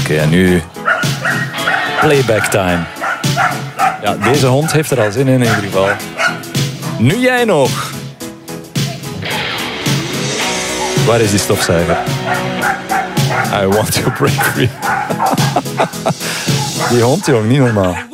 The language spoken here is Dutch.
Oké, en nu... Playback time. Ja, deze hond heeft er al zin in ieder geval. Nu jij nog. Waar is die stofzuiger? I want to break free. Die hond, jong, niet normaal.